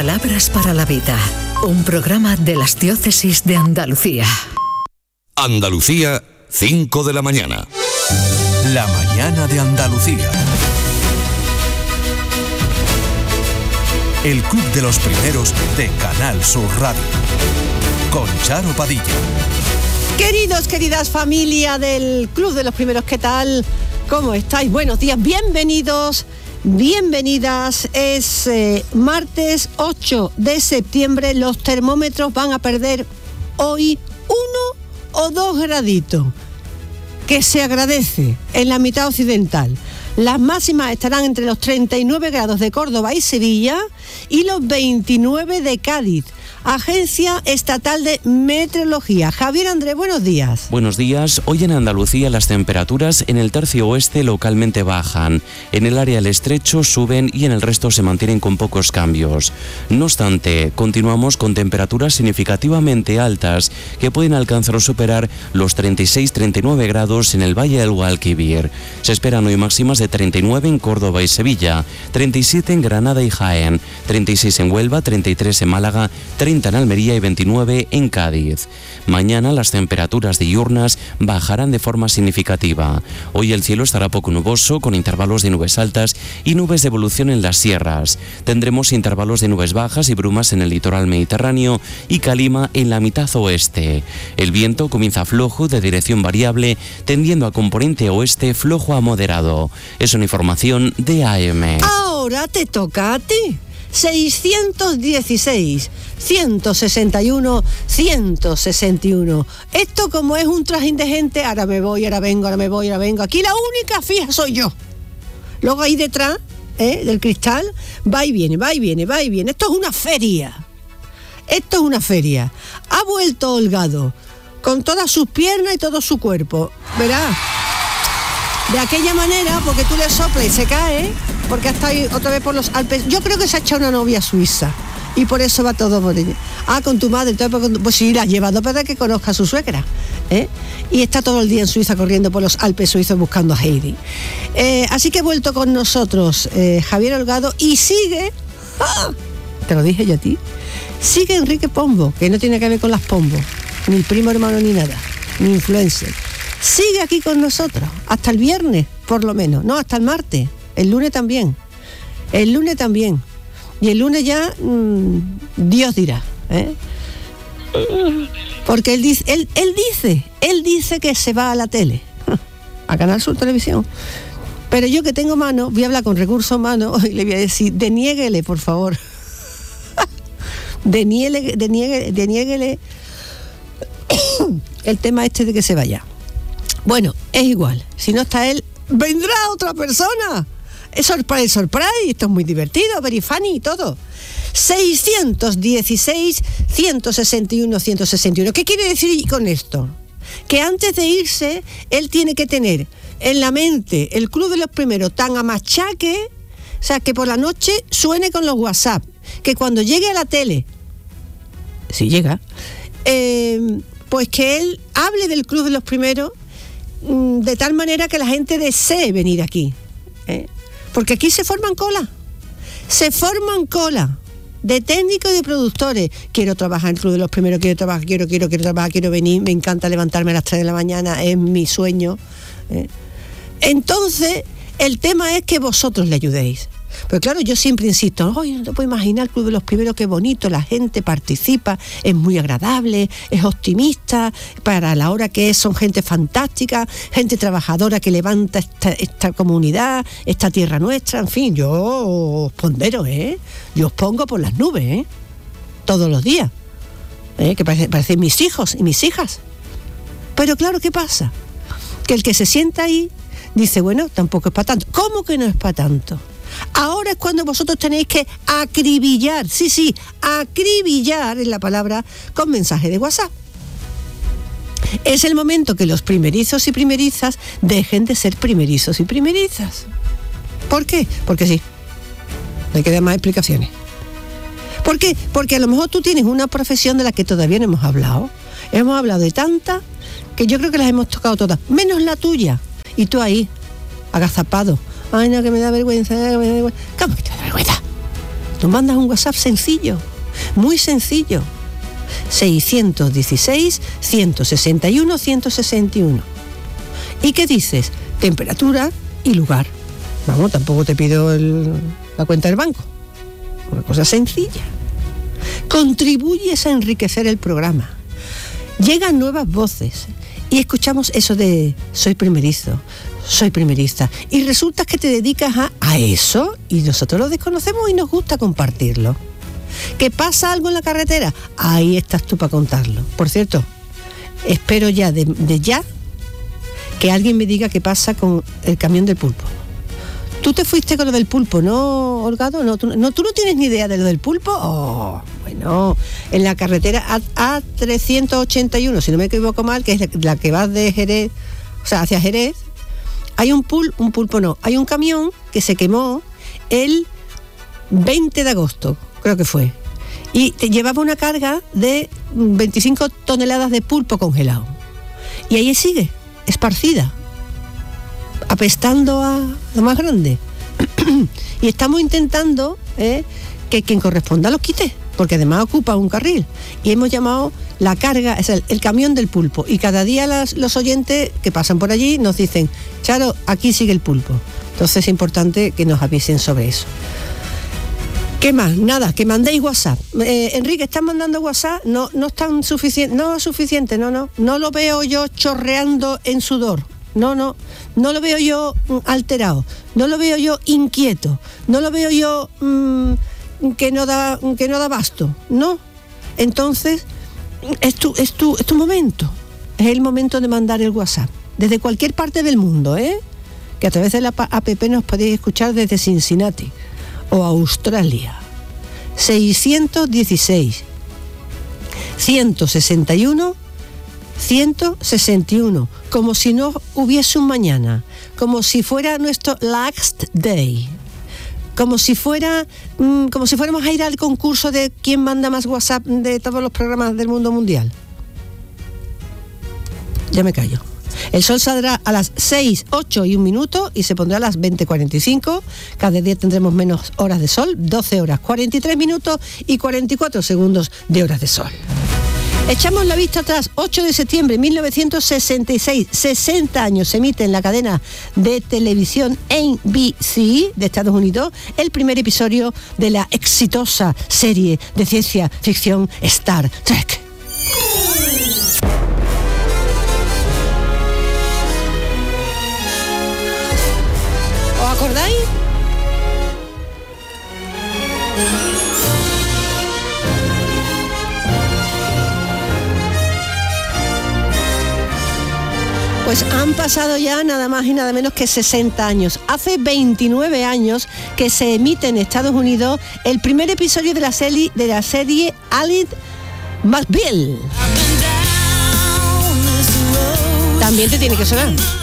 Palabras para la vida, un programa de las diócesis de Andalucía. Andalucía, 5 de la mañana. La mañana de Andalucía. El Club de los Primeros de Canal Sur Radio. Con Charo Padilla. Queridos, queridas familia del Club de los Primeros, ¿qué tal? ¿Cómo estáis? Buenos días, bienvenidos, bienvenidas. Es martes 8 de septiembre, los termómetros van a perder hoy 1 o 2 graditos, que se agradece en la mitad occidental. Las máximas estarán entre los 39 grados de Córdoba y Sevilla y los 29 de Cádiz. Agencia Estatal de Meteorología. Javier Andrés, buenos días. Buenos días. Hoy en Andalucía las temperaturas en el tercio oeste localmente bajan. En el área del estrecho suben y en el resto se mantienen con pocos cambios. No obstante, continuamos con temperaturas significativamente altas que pueden alcanzar o superar los 36-39 grados en el Valle del Guadalquivir. Se esperan hoy máximas de 39 en Córdoba y Sevilla, 37 en Granada y Jaén, 36 en Huelva, 33 en Málaga, 30 en Almería y 29 en Cádiz. Mañana las temperaturas diurnas bajarán de forma significativa. Hoy el cielo estará poco nuboso, con intervalos de nubes altas y nubes de evolución en las sierras. Tendremos intervalos de nubes bajas y brumas en el litoral mediterráneo y calima en la mitad oeste. El viento comienza flojo, de dirección variable, tendiendo a componente oeste flojo a moderado. Es una información de AM. Ahora te toca a ti. 616, 161, 161. Esto, como es un trajín de gente, ahora me voy, ahora vengo, ahora me voy, ahora vengo. Aquí la única fija soy yo. Luego ahí detrás, del cristal, va y viene, va y viene, va y viene. Esto es una feria. Esto es una feria. Ha vuelto Holgado, con todas sus piernas y todo su cuerpo. Verás, de aquella manera, porque tú le soplas y se cae, porque hasta ahí otra vez por los Alpes. Yo creo que se ha echado una novia suiza y por eso va todo por ella. Ah, con tu madre, pues sí, la has llevado para que conozca a su suegra, y está todo el día en Suiza corriendo por los Alpes suizos buscando a Heidi. Así que he vuelto con nosotros Javier Holgado y sigue, te lo dije yo a ti, sigue Enrique Pombo, que no tiene que ver con las Pombo, ni primo hermano ni nada, ni influencer. Sigue aquí con nosotros, hasta el viernes, por lo menos, no, hasta el martes. El lunes también. El lunes también. Y el lunes ya, Dios dirá. Porque él dice que se va a la tele, a Canal Sur Televisión. Pero yo, que tengo mano, voy a hablar con Recursos Humanos y le voy a decir, deniéguele, por favor. Deniéguele el tema este de que se vaya. Bueno, es igual. Si no está él, vendrá otra persona. Es surprise, esto es muy divertido, very funny y todo. 616, 161, 161. ¿Qué quiere decir con esto? Que antes de irse, él tiene que tener en la mente el Club de los Primeros tan a machaque, o sea, que por la noche suene con los WhatsApp, que cuando llegue a la tele, si llega, pues que él hable del Club de los Primeros de tal manera que la gente desee venir aquí, porque aquí se forman cola de técnicos y de productores. Quiero trabajar en el Club de los Primeros, quiero trabajar, quiero venir, me encanta levantarme a las 3 de la mañana, es mi sueño. Entonces el tema es que vosotros le ayudéis. Pero claro, yo siempre insisto, no te puedo imaginar el Club de los Primeros, qué bonito, la gente participa, es muy agradable, es optimista, para la hora que es, son gente fantástica, gente trabajadora que levanta esta comunidad, esta tierra nuestra, en fin, yo os pondero, yo os pongo por las nubes, todos los días, que parecen mis hijos y mis hijas. Pero claro, ¿qué pasa? Que el que se sienta ahí dice, bueno, tampoco es para tanto. ¿Cómo que no es para tanto? Ahora es cuando vosotros tenéis que acribillar, acribillar es la palabra, con mensaje de WhatsApp. Es el momento que los primerizos y primerizas dejen de ser primerizos y primerizas. ¿Por qué? Porque sí. No hay que dar más explicaciones. ¿Por qué? Porque a lo mejor tú tienes una profesión de la que todavía no hemos hablado. Hemos hablado de tantas que yo creo que las hemos tocado todas, menos la tuya. Y tú ahí, agazapado. Ay, no, que me da vergüenza, ¿Cómo que te da vergüenza? Nos mandas un WhatsApp sencillo, muy sencillo. 616-161-161. ¿Y qué dices? Temperatura y lugar. Vamos, tampoco te pido la cuenta del banco. Una cosa sencilla. Contribuyes a enriquecer el programa. Llegan nuevas voces y escuchamos eso de soy primerizo, soy primerista. Y resulta que te dedicas a eso y nosotros lo desconocemos y nos gusta compartirlo. ¿Que pasa algo en la carretera? Ahí estás tú para contarlo. Por cierto, espero ya, de ya, que alguien me diga qué pasa con el camión del pulpo. Tú te fuiste con lo del pulpo, ¿no, Holgado? ¿Tú no tienes ni idea de lo del pulpo? Oh, bueno, en la carretera A381, si no me equivoco mal, que es la que va de Jerez, o sea, hacia Jerez, hay hay un camión que se quemó el 20 de agosto, creo que fue, y te llevaba una carga de 25 toneladas de pulpo congelado. Y ahí sigue, esparcida, apestando a lo más grande. Y estamos intentando que quien corresponda los quite, porque además ocupa un carril. Y hemos llamado la carga, es el camión del pulpo. Y cada día los oyentes que pasan por allí nos dicen, Charo, aquí sigue el pulpo. Entonces es importante que nos avisen sobre eso. ¿Qué más? Nada, que mandéis WhatsApp. Enrique, ¿están mandando WhatsApp? No están suficiente, no es suficiente, no lo veo yo chorreando en sudor. No lo veo yo alterado, no lo veo yo inquieto, no lo veo yo que no da abasto, ¿no? Entonces, es tu momento, es el momento de mandar el WhatsApp, desde cualquier parte del mundo, que a través de la app nos podéis escuchar desde Cincinnati o Australia. 616 161 161, como si no hubiese un mañana, como si fuera nuestro last day, como si fuéramos a ir al concurso de quién manda más WhatsApp de todos los programas del mundo mundial. Ya me callo. El sol saldrá a las 6, 8 y 1 minuto y se pondrá a las 20:45. Cada día tendremos menos horas de sol, 12 horas, 43 minutos y 44 segundos de horas de sol. Echamos la vista atrás, 8 de septiembre de 1966, 60 años se emite en la cadena de televisión NBC de Estados Unidos el primer episodio de la exitosa serie de ciencia ficción Star Trek. ¿Os acordáis? Pues han pasado ya nada más y nada menos que 60 años. Hace 29 años que se emite en Estados Unidos el primer episodio de la serie Allie McBeal. También te tiene que sonar.